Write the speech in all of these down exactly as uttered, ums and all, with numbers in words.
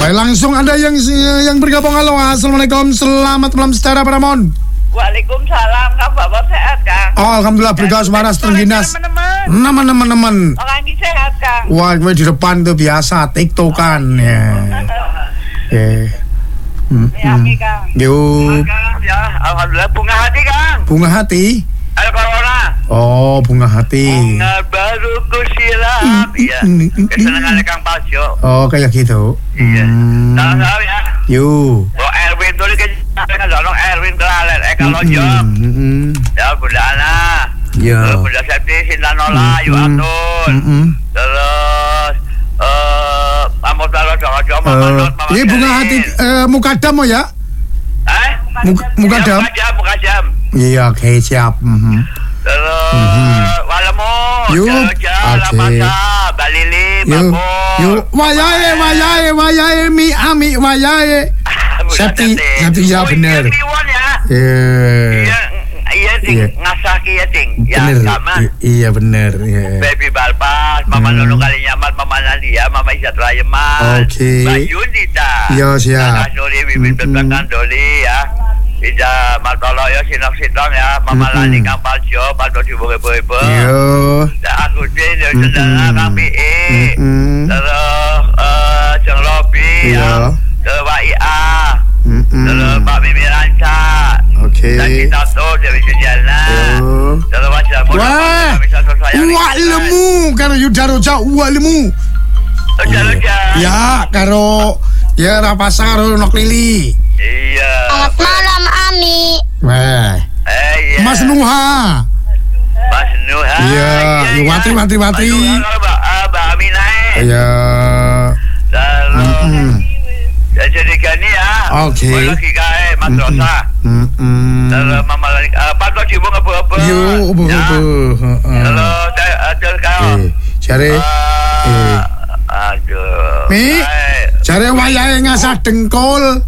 Baik, langsung ada yang yang bergabung. Halo, assalamualaikum, selamat malam secara Paramon. Waalaikumsalam, Kang Bapak sehat, Kang? Oh, alhamdulillah, bergaus waras terginas. Teman-teman. Orang ini sehat, Kang. Wah, gue di depan tuh biasa tiktokan ya. Oke. Hmm, Ya, hmm. Kang. Yuk. Kang, ya, alhamdulillah bunga hati, Kang. Bunga hati. Ada corona. Oh, bunga hati. Bunga baru ku silam. Iya. Kesenangan Kang Pasyo. Oh, kayak gitu. Iya. Hmm. Tahu ya. Yuk. Oh, Erwin tuh kan dorong Erwin kelalen. Eh kalau jom. Hmm. Ya, Bunda Ana. Ya. Bunda Septi Sintanola, Yu Atun. Hmm. Terus eh Amor Talo Jojo Mama. Ini bunga hati eh, Mukadam ya? Eh? Mukadam. Mukadam, Mukadam. Iya, oke, siap. Mm-hmm. Terus Mm-hmm. Walemu, Yuk, Jalapasa, okay. Balili, Yuk, Babur. yuk, wayahe, wayahe, wayahe, mi, ami, wayahe. Septi, septi ya bener. Oh, iya, Kiwon ya. Iya. Iya, iya, ting, Iya. ngasah kia, ting. Ya, Bener. sama. I- iya bener. Iya. Baby Balpas, Mama Hmm. Nunu kali nyamat, Mama Nadia, Mama Isat Rayeman. Oke. Mbak Yunita. Iya, siap. Kakak Nuri, Bibit Mm-mm. Bebekan Doli, ya. Ida Martolo ya sinok sitong ya Mama Mm-mm. Lani Kang Paljo Paldo dibuke-buke. Iya. Da aku din ya Mm-mm. saudara Kang P E. Mm-mm. Terus eh Jeng Robi Iya. ya. Terus Pak I A. Mm-mm. Terus Pak Mimi Ranca. Oke. Dan kita tuh dari Jana. Oh. Terus wajah Wah. Wah lemu karo Yudaro Jawa wah lemu. Ujar-ujar. Ya karo ya rapasa karo nok lili. Iya. Selamat malam, Ami. Wah. Eh iya. Mas Nuha. Mas Nuha. Iya, iya, Watri, iya. Watri, Watri. Mas Nuha kalau Mbak ah, Mbak Aminah. Iya. Terus Mm-mm. ya jadi gini ya. Oke. Lagi kae Mas Mm-mm. Rosa. Mm-mm. Terus Mama lagi eh Pak Todi mau ngebu-ngebu. Yo, ubuh Ya. ubuh. Heeh. Terus terus kau. Eh, jare Eh, aduh. Mi, Eh, jare wayahe ngasah dengkul.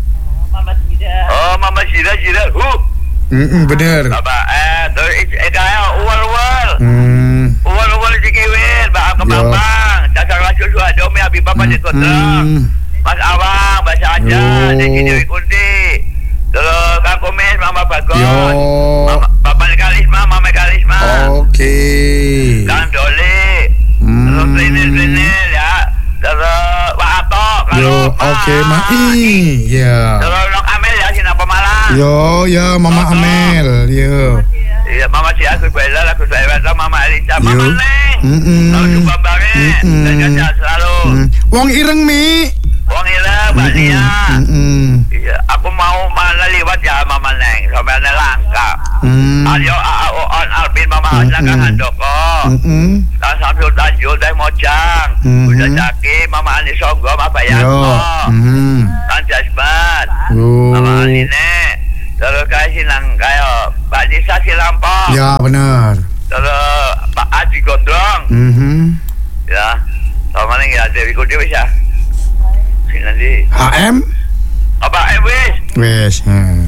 Oh, Mama Jira Jira. Hu. Heeh, bener. Bapak eh terus eh kaya uwal-uwal. Hmm. Uwal-uwal dikiwin, Mbak Yo. Kembang. Dasar laju dua domi abi Bapak di kontrak. Hmm. Mas Awang, bahasa aja, Yo. di sini Kunti. Terus Kang Kumis, Mama Bagon. Yo. Mama, Bapak Karisma, Mama Karisma. Oke. Kang Doli. Hmm. Terus Linil-Linil ya. Terus Pak Ato. Yo, oke, Mai. Ya. Terus Nok Amel ya, Sina Pemalang. Yo, ya Mama Toto. Amel. Yo. Iya, Mama si aku Bella, aku saya Mama Elisa, Mama Yo. Neng. Mm-mm. Tahu juga banget. Mm-mm. Dan jajan selalu. Hmm. Wong ireng Mi. Wong ila, Mbak Mm-mm. Nia. Mm-mm. Iya, aku mau mana liwat ya Mama Neng, sampai ada langka. Hmm. Ayo A A O on Alvin Mama Mm-mm. Hajna Kang Handoko. Mm-mm. Kang Samsul Tanjul Teh Mojang. Mm-mm. Udah Caki, Mama Ani Songgo, Mama Yo. Bayangko. Hmm. Kang Jasman. Yo. Mama Aline. Terus kayak silang kayak Pak Nisa Silampong. Ya benar. Terus Pak Adi Gondrong. Mhm. Ya. Sama nih ya Dewi Kudi wis ya. Sini nanti. H M Apa eh wis? wes. Hmm.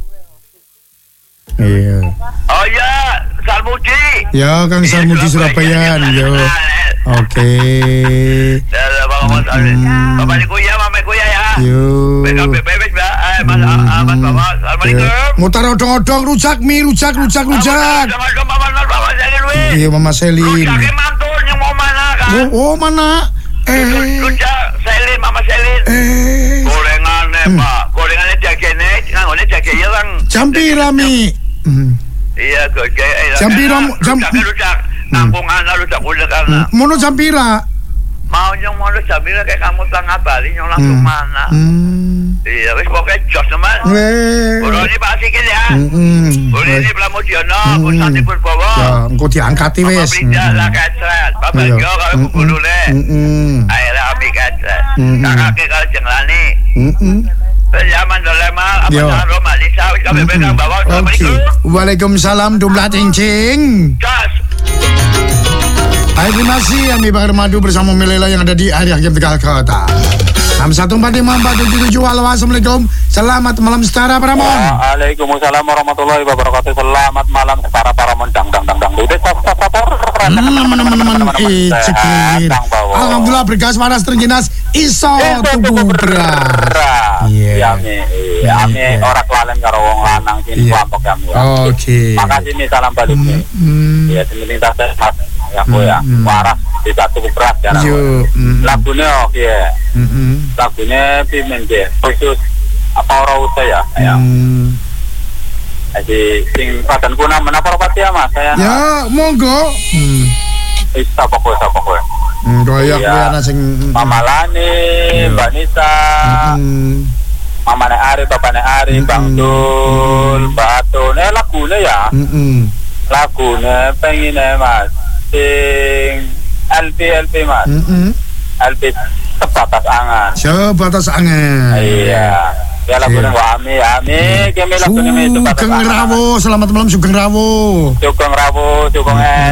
Iya. Oh ya, Salmudi. Ya Kang Sarmudi Surabaya. Yo. Oke. Dalam Bapak Mas Bapak di kuya, Mama kuya ya. Yo. B K B P wis Mbak. Eh Mas ah, Mas Bapak. Assalamualaikum. Mutar odong-odong rujak Mi, rujak, rujak, rujak. Assalamualaikum Bapak Mas Bapak Selin wis. Iya Mama Selin. Rujaknya mantul yang mau mana kan? Oh, oh mana? Eh. Rujak Selin, Mama Selin. Eh. Gorengannya Pak. Gorengannya jagene, ngangone jagene lang. Jam pira Mi? Hmm. Iya, gede. Jam pira, jam- Rujak, rujak. Kampungan rujak udah karena. Mono jam pira? Mau nyong mau jam pira kayak kamu tengah Bali nyong langsung Hmm. mana? Hmm. Iya, wis pokoknya jos teman. Weh. Udah ini Pak Sikil ya. Hmm. Udah ini Pramudiono, Hmm. Kusati Purbowo. Ya, engko diangkati Bapak wis. Brinja lah kecret. Bapak Iya. Jo kalau Mm-mm. kukulule. Mm-mm. Akhirnya abi kecret. Mm-mm. Kakak kalau jenglani. Mm-mm. Zaman dolemal, apa Yo. jangan Roma, Lisa, wis kami pegang bawa. Oke. Assalamualaikum. Waalaikumsalam dumlah cincing. Jos. Hai, terima kasih Ami Bakar Madu bersama Melela yang ada di area Tegal Kota. enam satu empat lima empat tujuh tujuh. Halo, assalamualaikum. Selamat malam setara Paramon. Waalaikumsalam warahmatullahi wabarakatuh. Selamat malam setara Paramon. Dang dang dang dang. Udah teman-teman icekit. Alhamdulillah bergas panas terginas iso tubuh berat. Iya. Ya ame ora kelalen karo wong lanang sing kelompok kami. Oke. Makasih nih salam balik nih. Ya penting tas sehat ya aku ya. Waras tidak tubuh berat ya. Lagune oke ya. Lagune pimen ge. Khusus apa ora usah ya. Ya. Jadi sing padan kuna menapa pati ya Mas saya. Ya, monggo. Hmm. Wis apa kowe apa kowe. Doyak kowe ana sing Mama Lani, Mbak Nisa. Mamane Ari, bapane Ari, Bang Dul, Mbak Atun. Eh lagune ya. Heeh. Lagune pengine Mas. Sing L P L P Mas. Heeh. L P sebatas angan. Sebatas angan. Iya. Ya lagune wa ami ami kene lagune me sebatas Sugeng Rawo, selamat malam Sugeng Rawo. Sugeng Rawo, Sugeng